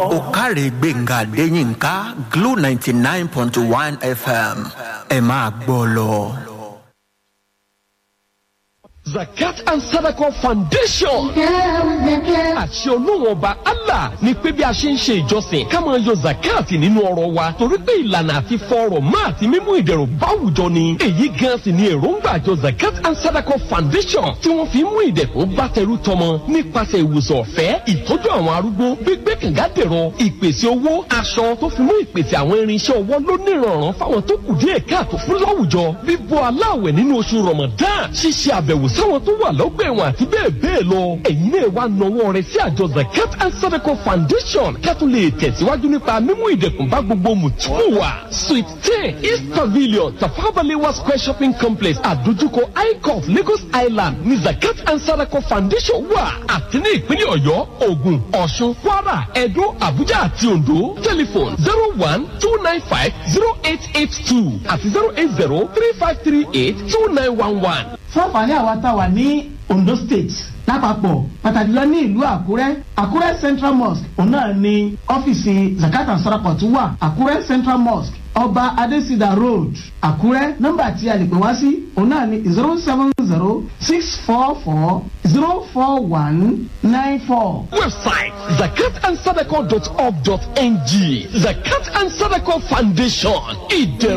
Òkàrè Gbénga Adéyínká Glo 99.1 FM ẹ máa gbọ́ lọ. Zakat and Sadaqah Foundation. Àṣẹ Ọlọ́run Ọba Allah ní pé bí a ṣe ń ṣe ìjọsìn ká máa yọ zakat nínú ọrọ̀ wa torí pé ìlànà àti fọrọ̀ máa ti mímú ìdẹ̀rùn bá àwùjọ ni. Èyí gan sì ni èròǹgbà àjọ Zakat and Sadaqah Foundation tí wọ́n fi mú ìdẹ̀kùn bá tẹrú tọmọ nípasẹ̀ ìwòsàn ọ̀fẹ́, ìtọ́jú àwọn arúgbó, gbígbé kànga dẹ̀rọ, ìpèsè owó, aṣọ tó fi mú ìpèsè àwọn irinṣẹ́ ọwọ́ lónìrànràn fáwọn tó kù díẹ̀ káàtó fún láwùjọ, bíbọ́ aláwẹ̀ nínú oṣù Ramadan, ṣíṣe àbẹ̀wò sáwọn tó wà lọ́gbà ẹ̀wọ̀n àti bẹ́ẹ̀ bẹ́ẹ̀ lọ. ẹ̀yin náà wá nawọ́ rẹ̀ sí àjọ Zakat and Sadaqah Foundation kẹ́tù lè tẹ̀síwájú nípa mímú ìdẹ̀kùn bá gbogbo mùtúmù wa. Suite 10 East Pavilion Tafabalewa Square Shopping Complex àdójúkọ ICOF Lagos Island ní Zakat and Sadaqah Foundation wà. àti ní ìpínlẹ̀ Ọ̀yọ́, Ògùn, Ọ̀ṣun, Kwara, Ẹdó, Àbújá àti Oǹdó. Telephone 01-295-0882 àti 080-3538-2911. fún àǹfààní àwa tá a wà ní Ondo State lápapọ̀ pàtàkì lọ ní ìlú Àkúrẹ́ Central Mosque òun náà ni ọ́fíìsì Zakat and Sadaqah tó wà. Àkúrẹ́ Central Mosque Ọba Adesida Road Àkúrẹ́. nọ́mbà tí a lè pè wá sí òun náà ni 070-644-04194. Website zakatandsadaqah.org.ng. Zakat and Sadaqah Foundation.